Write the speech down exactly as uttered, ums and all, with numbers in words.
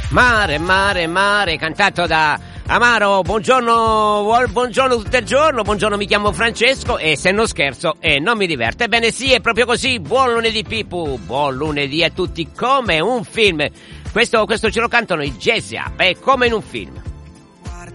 Mare, mare, mare, cantato da Amaro. Buongiorno, buon- buongiorno tutto il giorno, buongiorno, mi chiamo Francesco e se non scherzo e non mi diverto. Ebbene sì, è proprio così, buon lunedì Pipu, buon lunedì a tutti, come un film. Questo, questo ce lo cantano i Jazz Up, è come in un film.